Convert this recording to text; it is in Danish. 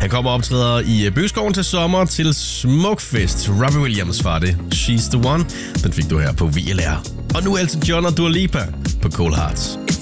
Han kommer og optræder i Bøgeskoven til sommer til Smukfest. Robbie Williams var det. She's the One. Den fik du her på VLR. Og nu Elton John og Dua Lipa på Cold Hearts.